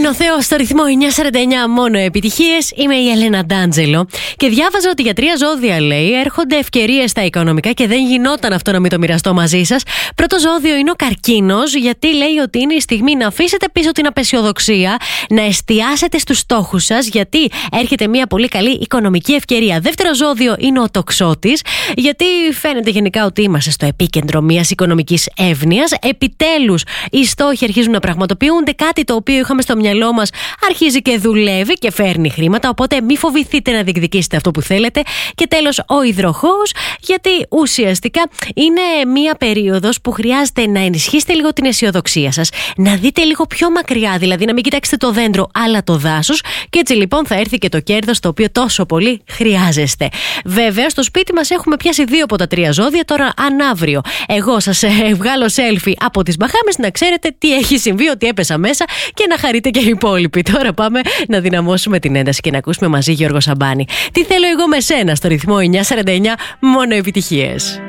Είναι ο Θεός στο ρυθμό 949, μόνο επιτυχίες. Είμαι η Έλενα Ντάντζελο και διάβαζα ότι για 3 ζώδια, λέει, έρχονται ευκαιρίες στα οικονομικά και δεν γινόταν αυτό να μην το μοιραστώ μαζί σας. Πρώτο ζώδιο είναι ο Καρκίνος, γιατί λέει ότι είναι η στιγμή να αφήσετε πίσω την απεσιοδοξία, να εστιάσετε στους στόχους σας, γιατί έρχεται μια πολύ καλή οικονομική ευκαιρία. Δεύτερο ζώδιο είναι ο Τοξότης, γιατί φαίνεται γενικά ότι είμαστε στο επίκεντρο μιας οικονομικής εύνοιας. Επιτέλους, οι στόχοι αρχίζουν να πραγματοποιούνται, κάτι το οποίο είχαμε στο μυαλό μας αρχίζει και δουλεύει και φέρνει χρήματα, οπότε μη φοβηθείτε να διεκδικήσετε αυτό που θέλετε. Και τέλος, ο Υδροχόος, γιατί ουσιαστικά είναι μία περίοδος που χρειάζεται να ενισχύσετε λίγο την αισιοδοξία σας, να δείτε λίγο πιο μακριά, δηλαδή να μην κοιτάξετε το δέντρο αλλά το δάσος, και έτσι λοιπόν θα έρθει και το κέρδος το οποίο τόσο πολύ χρειάζεστε. Βέβαια, στο σπίτι μας έχουμε πιάσει 2 από τα 3 ζώδια. Τώρα, αν αύριο εγώ σας βγάλω selfie από τις Μπαχάμες, να ξέρετε τι έχει συμβεί, ότι έπεσα μέσα, και να χαρείτε και οι υπόλοιποι. Τώρα πάμε να δυναμώσουμε την ένταση και να ακούσουμε μαζί Γιώργο Σαμπάνη. Τι θέλω εγώ με σένα, στο ρυθμό 949, μόνο επιτυχίες.